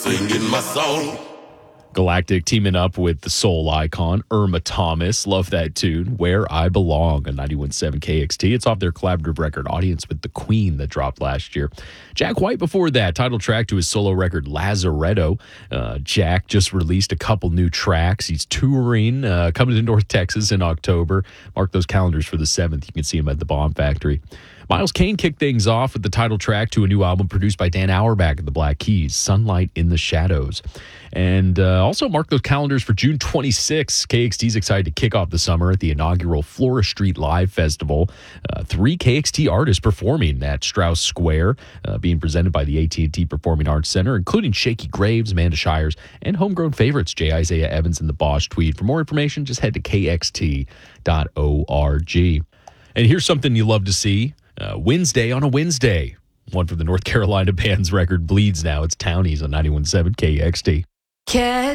Singing my song. Galactic teaming up with the soul icon, Irma Thomas. Love that tune, Where I Belong, on 91.7 KXT. It's off their collaborative record, Audience with the Queen, that dropped last year. Jack White before that, title track to his solo record, Lazaretto. Jack just released a couple new tracks. He's touring, coming to North Texas in October. Mark those calendars for the 7th. You can see him at the Bomb Factory. Miles Kane kicked things off with the title track to a new album produced by Dan Auerbach at the Black Keys, Sunlight in the Shadows. And also mark those calendars for June 26th. KXT's excited to kick off the summer at the inaugural Flora Street Live Festival. 3 KXT artists performing at Strauss Square, being presented by the AT&T Performing Arts Center, including Shaky Graves, Amanda Shires, and homegrown favorites J. Isaiah Evans and the Bosch Tweed. For more information, just head to kxt.org. And here's something you love to see. Wednesday on a Wednesday. One from the North Carolina band's record Bleeds Now. It's Townies on 91.7 KXT.